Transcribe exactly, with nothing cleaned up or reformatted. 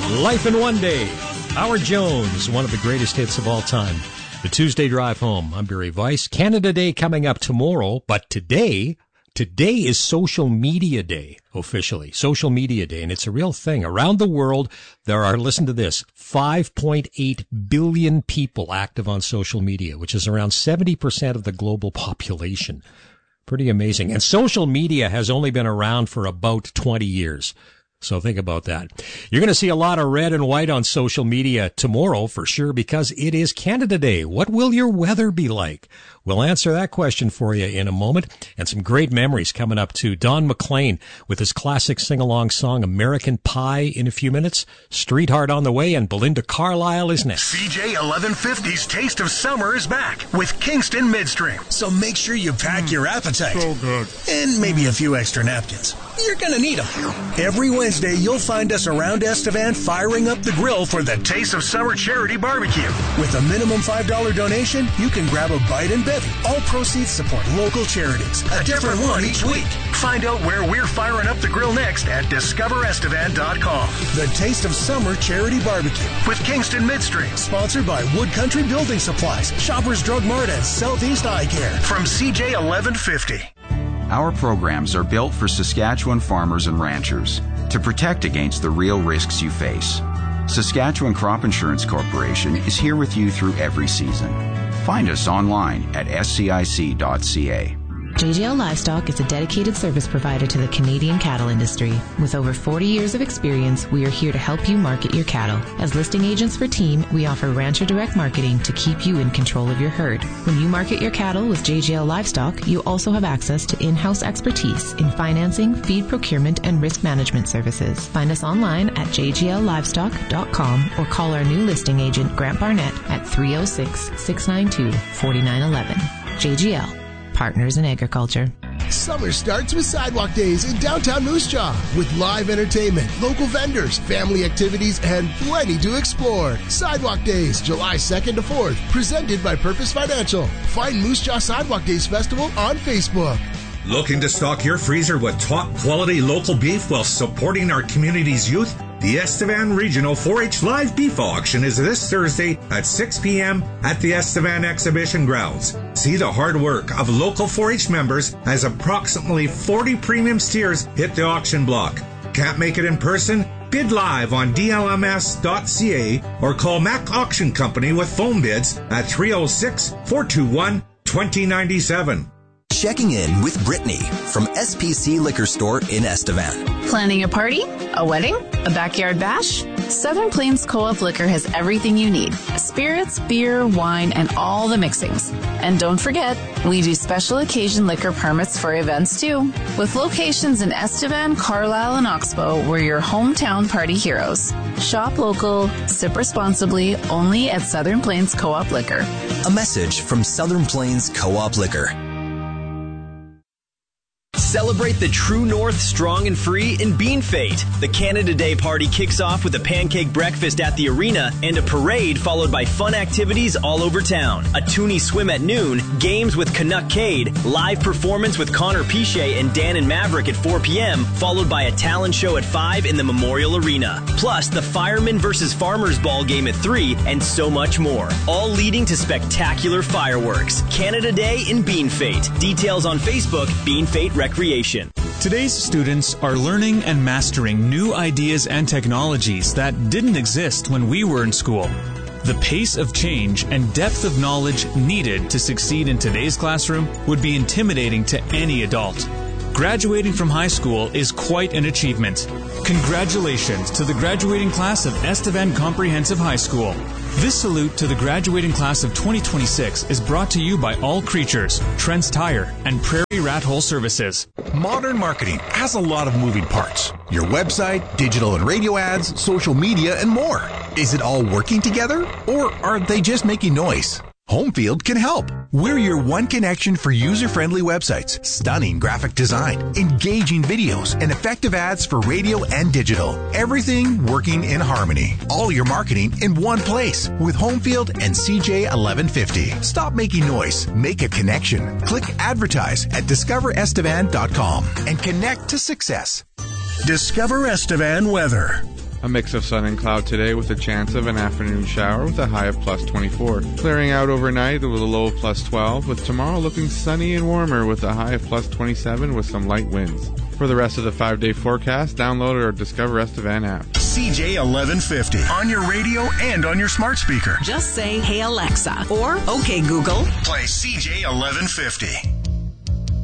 Life in One Day. Howard Jones, one of the greatest hits of all time. The Tuesday Drive Home. I'm Barry Weiss. Canada Day coming up tomorrow, but today, today is Social Media Day, officially. Social Media Day, and it's a real thing. Around the world, there are, listen to this, five point eight billion people active on social media, which is around seventy percent of the global population. Pretty amazing. And social media has only been around for about twenty years. So think about that. You're going to see a lot of red and white on social media tomorrow for sure because it is Canada Day. What will your weather be like? We'll answer that question for you in a moment. And some great memories coming up too. Don McLean with his classic sing-along song American Pie in a few minutes. Streetheart on the way, and Belinda Carlisle is next. C J eleven fifty's Taste of Summer is back with Kingston Midstream. So make sure you pack mm, your appetite. So good. And maybe a few extra napkins. You're going to need them. Every Wednesday, you'll find us around Estevan firing up the grill for the Taste of Summer Charity Barbecue. With a minimum five dollars donation, you can grab a bite and bevy. All proceeds support local charities. A different one each week. Find out where we're firing up the grill next at discover estevan dot com. The Taste of Summer Charity Barbecue with Kingston Midstream. Sponsored by Wood Country Building Supplies, Shoppers Drug Mart, and Southeast Eye Care. From C J eleven fifty. Our programs are built for Saskatchewan farmers and ranchers to protect against the real risks you face. Saskatchewan Crop Insurance Corporation is here with you through every season. Find us online at s c i c dot c a. J G L Livestock is a dedicated service provider to the Canadian cattle industry. With over forty years of experience, we are here to help you market your cattle. As listing agents for Team, we offer rancher direct marketing to keep you in control of your herd. When you market your cattle with J G L Livestock, you also have access to in-house expertise in financing, feed procurement, and risk management services. Find us online at j g l livestock dot com or call our new listing agent, Grant Barnett, at three oh six, six nine two, four nine one one. J G L. Partners in Agriculture. Summer starts with Sidewalk Days in downtown Moose Jaw with live entertainment, local vendors, family activities, and plenty to explore. Sidewalk Days, July second to fourth, presented by Purpose Financial. Find Moose Jaw Sidewalk Days Festival on Facebook. Looking to stock your freezer with top quality local beef while supporting our community's youth? The Estevan Regional four H Live Beef Auction is this Thursday at six p.m. at the Estevan Exhibition Grounds. See the hard work of local four H members as approximately forty premium steers hit the auction block. Can't make it in person? Bid live on d l m s dot c a or call Mac Auction Company with phone bids at three oh six, four two one, two oh nine seven. Checking in with Brittany from S P C Liquor Store in Estevan. Planning a party? A wedding? A backyard bash? Southern Plains Co-op Liquor has everything you need. Spirits, beer, wine, and all the mixings. And don't forget, we do special occasion liquor permits for events too. With locations in Estevan, Carlisle, and Oxbow, we're your hometown party heroes. Shop local, sip responsibly, only at Southern Plains Co-op Liquor. A message from Southern Plains Co-op Liquor. Celebrate the True North strong and free in Bean Fete. The Canada Day party kicks off with a pancake breakfast at the arena and a parade followed by fun activities all over town. A toonie swim at noon, games with Canuckade, live performance with Connor Piche and Dan and Maverick at four p.m., followed by a talent show at five in the Memorial Arena. Plus, the Firemen versus Farmers ball game at three and so much more. All leading to spectacular fireworks. Canada Day in Bean Fete. Details on Facebook, Bean Fete Recreation. Today's students are learning and mastering new ideas and technologies that didn't exist when we were in school. The pace of change and depth of knowledge needed to succeed in today's classroom would be intimidating to any adult. Graduating from high school is quite an achievement. Congratulations to the graduating class of Estevan Comprehensive High School. This salute to the graduating class of twenty twenty-six is brought to you by All Creatures, Trent's Tire, and Prairie Rat Hole Services. Modern marketing has a lot of moving parts. Your website, digital and radio ads, social media, and more. Is it all working together, or are they just making noise? Homefield can help. We're your one connection for user-friendly websites, stunning graphic design, engaging videos, and effective ads for radio and digital. Everything working in harmony. All your marketing in one place with Homefield and C J eleven fifty. Stop making noise. Make a connection. Click advertise at discover estevan dot com and connect to success. Discover Estevan weather. A mix of sun and cloud today with a chance of an afternoon shower with a high of plus twenty-four. Clearing out overnight with a low of plus twelve, with tomorrow looking sunny and warmer with a high of plus twenty-seven with some light winds. For the rest of the five-day forecast, download our Discover Estevan app. C J eleven fifty on your radio and on your smart speaker. Just say, "Hey Alexa," or "Okay Google." Play C J eleven fifty.